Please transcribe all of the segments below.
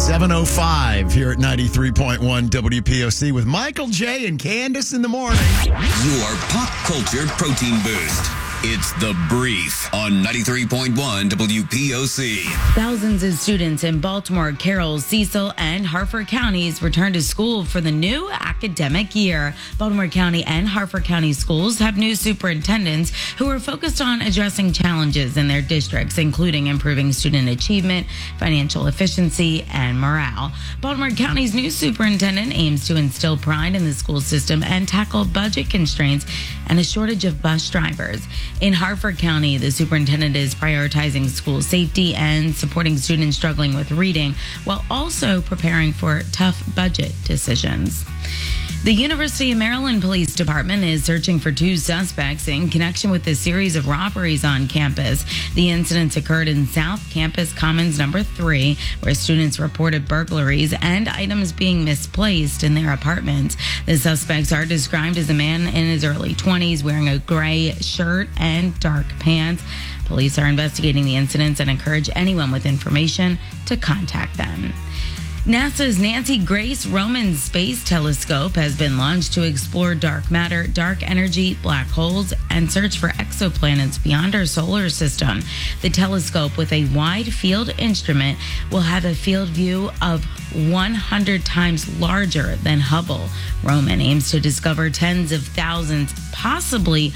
7:05 here at 93.1 WPOC with Michael J. and Candace in the morning. Your pop culture protein boost. It's The Brief on 93.1 WPOC. Thousands of students in Baltimore, Carroll, Cecil, and Harford counties return to school for the new academic year. Baltimore County and Harford County schools have new superintendents who are focused on addressing challenges in their districts, including improving student achievement, financial efficiency, and morale. Baltimore County's new superintendent aims to instill pride in the school system and tackle budget constraints and a shortage of bus drivers. In Harford County, the superintendent is prioritizing school safety and supporting students struggling with reading while also preparing for tough budget decisions. The University of Maryland Police Department is searching for two suspects in connection with a series of robberies on campus. The incidents occurred in South Campus Commons number 3, where students reported burglaries and items being misplaced in their apartments. The suspects are described as a man in his early 20s wearing a gray shirt and dark pants. Police are investigating the incidents and encourage anyone with information to contact them. NASA's Nancy Grace Roman Space Telescope has been launched to explore dark matter, dark energy, black holes, and search for exoplanets beyond our solar system. The telescope, with a wide field instrument, will have a field view of 100 times larger than Hubble. Roman aims to discover tens of thousands, possibly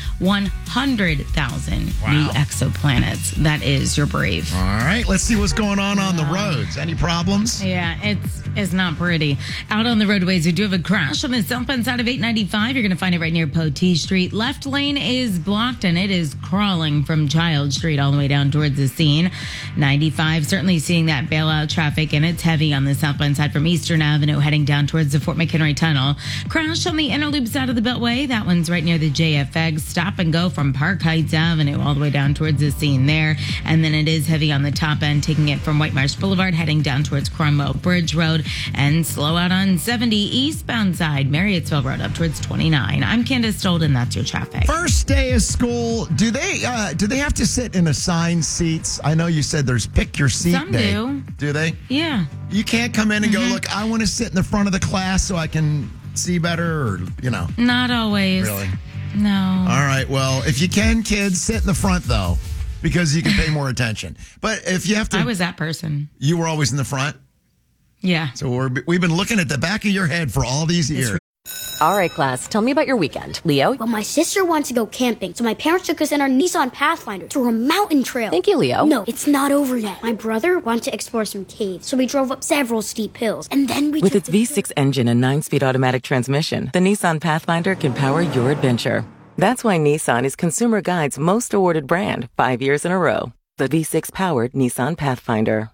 100,000 new exoplanets. That is your brief. All right, let's see what's going on the roads. Any problems? Yeah, it's not pretty. Out on the roadways, we do have a crash on the southbound side of 895. You're going to find it right near Poteet Street. Left lane is blocked, and it is crawling from Child Street all the way down towards the scene. 95, certainly seeing that bailout traffic, and it's heavy on the southbound side from Eastern Avenue heading down towards the Fort McHenry Tunnel. Crash on the inner loop side of the Beltway. That one's right near the JFX. Stop and go from Park Heights Avenue all the way down towards the scene there. And then it is heavy on the top end, taking it from White Marsh Boulevard heading down towards Cromwell Bridge Road, and slow out on 70 eastbound side, Marriottsville Road up towards 29. I'm Candace Stolt, and that's your traffic. First day of school, do they have to sit in assigned seats? I know you said there's pick your seat Some day. do. Do they? Yeah. You can't come in and go, look, I want to sit in the front of the class so I can see better, or, Not always. Really? No. All right. Well, if you can, kids, sit in the front, though, because you can pay more attention. But if you have to... I was that person. You were always in the front? Yeah. So we've been looking at the back of your head for all these years. All right, class, tell me about your weekend. Leo? Well, my sister wants to go camping, so my parents took us in our Nissan Pathfinder to a mountain trail. Thank you, Leo. No, it's not over yet. My brother wanted to explore some caves, so we drove up several steep hills, and then we With its V6 engine and 9-speed automatic transmission, the Nissan Pathfinder can power your adventure. That's why Nissan is Consumer Guide's most awarded brand 5 years in a row. The V6-powered Nissan Pathfinder.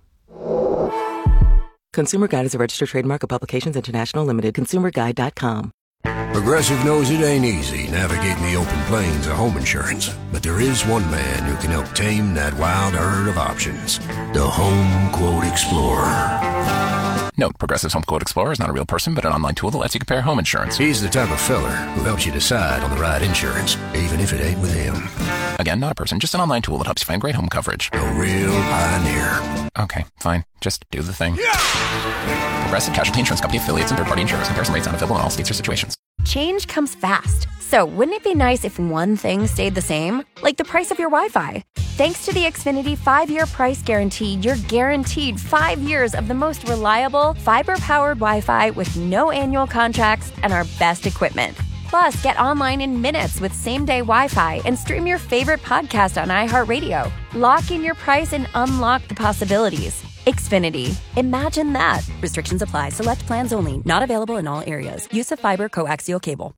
Consumer Guide is a registered trademark of Publications International Limited. ConsumerGuide.com. Progressive knows it ain't easy navigating the open plains of home insurance, but there is one man who can help tame that wild herd of options. The Home Quote Explorer. Note, Progressive's Home Quote Explorer is not a real person, but an online tool that lets you compare home insurance. He's the type of feller who helps you decide on the right insurance, even if it ain't with him. Again, not a person, just an online tool that helps you find great home coverage. A real pioneer. Okay, fine. Just do the thing. Progressive Casualty Insurance Company affiliates and third-party insurers. Comparison rates not available in all states or situations. Change comes fast. So wouldn't it be nice if one thing stayed the same? Like the price of your Wi-Fi. Thanks to the Xfinity 5-year price guarantee, you're guaranteed 5 years of the most reliable, fiber-powered Wi-Fi with no annual contracts and our best equipment. Plus, get online in minutes with same-day Wi-Fi and stream your favorite podcast on iHeartRadio. Lock in your price and unlock the possibilities. Xfinity. Imagine that. Restrictions apply. Select plans only. Not available in all areas. Use of fiber coaxial cable.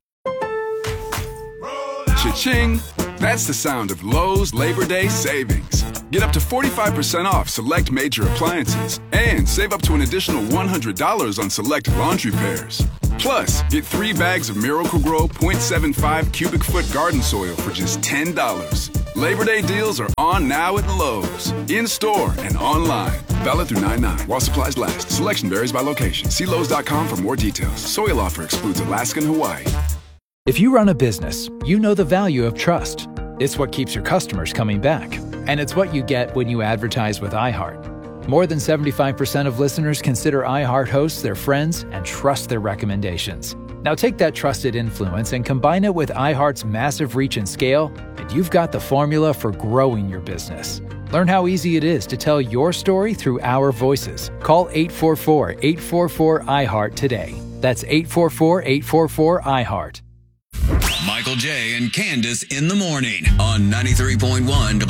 Cha-ching! That's the sound of Lowe's Labor Day savings. Get up to 45% off select major appliances and save up to an additional $100 on select laundry pairs. Plus, get 3 bags of Miracle-Gro 0.75 cubic foot garden soil for just $10. Labor Day deals are on now at Lowe's. In-store and online. Valid through 9/9 while supplies last. Selection varies by location. See Lowe's.com for more details. Soil offer excludes Alaska and Hawaii. If you run a business, you know the value of trust. It's what keeps your customers coming back. And it's what you get when you advertise with iHeart. More than 75% of listeners consider iHeart hosts their friends and trust their recommendations. Now take that trusted influence and combine it with iHeart's massive reach and scale, and you've got the formula for growing your business. Learn how easy it is to tell your story through our voices. Call 844-844-iHeart today. That's 844-844-iHeart. Michael J. and Candace in the morning on 93.1